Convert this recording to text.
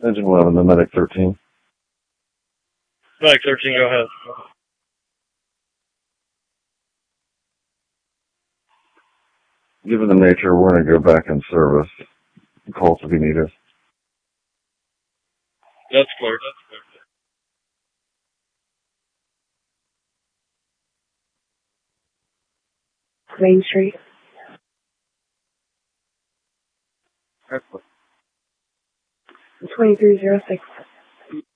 Engine 11, the Medic 13. Medic 13, go ahead. Given the nature, we're going to go back in service. Call to be needed. That's clear. Main Street. Excellent. 2306.